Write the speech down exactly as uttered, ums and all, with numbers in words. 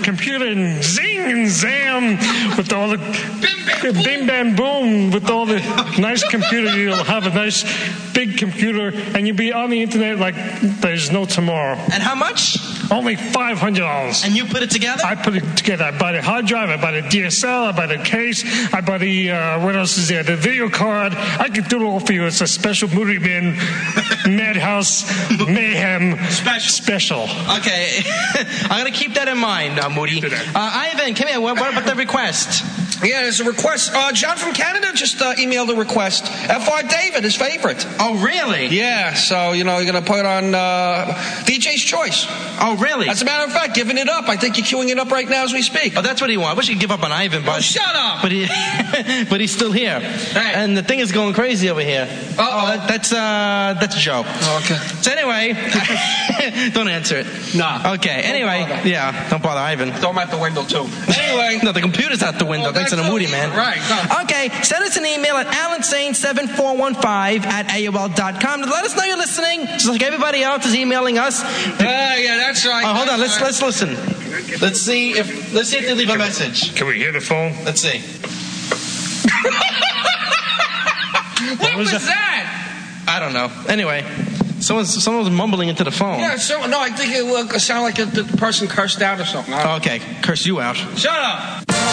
computer and zing and zam with all the bim bam, bim, bam boom with all the nice computer. You'll have a nice big computer and you'll be on the internet like there's no tomorrow. And how much? Only five hundred dollars. And you put it together? I put it together. I bought a hard drive. I bought a D S L. I bought a case. I bought a, uh, what else is there? The video card. I can do it all for you. It's a special Moody Man Madhouse Mayhem special. special. Okay. I'm going to keep that in mind, uh, Moody. Uh, Ivan, come here. What, what about the request? Yeah, there's a request. Uh, John from Canada just uh, emailed a request. F R David, his favorite. Oh, really? Yeah, so, you know, you're going to put it on uh, D J's Choice. Oh, really? As a matter of fact, giving it up. I think you're queuing it up right now as we speak. Oh, that's what he wants. I wish he'd give up on Ivan, but... Oh, shut up! But, he, but he's still here. Hey. And the thing is going crazy over here. Uh-oh. Oh, that, that's, uh, that's Joe. Oh, okay. So anyway, don't answer it. Nah. Okay, anyway. bother. Yeah, don't bother Ivan. Throw him out the window, too. Anyway. No, the computer's out the window. Oh, Thanks to the that's Moody so- Man. Right. No. Okay, send us an email at alan sane seven four one five at A O L dot com. Let us know you're listening, just like everybody else is emailing us. Yeah, yeah, that's right. Oh, hold on, let's That's let's right. listen. Let's see if let's see if they leave a message. Can we hear the phone? Let's see. What was was that? I don't know. Anyway, someone's someone's mumbling into the phone. Yeah, so, no, I think it uh, sounded like the, the person cursed out or something. I don't- Okay, curse you out. Shut up.